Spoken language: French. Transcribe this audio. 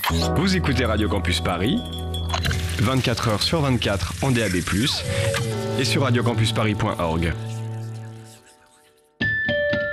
Vous écoutez Radio Campus Paris, 24 heures sur 24 en DAB+, et sur radiocampusparis.org.